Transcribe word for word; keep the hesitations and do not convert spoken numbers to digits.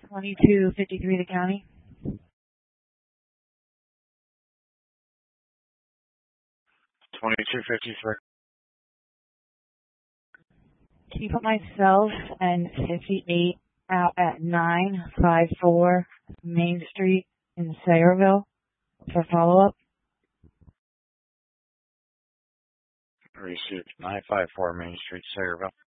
twenty-two fifty-three the county. twenty-two fifty-three. Can you put myself and fifty-eight out at nine fifty-four Main Street in Sayreville for follow-up? Received nine five four Main Street, Sayreville.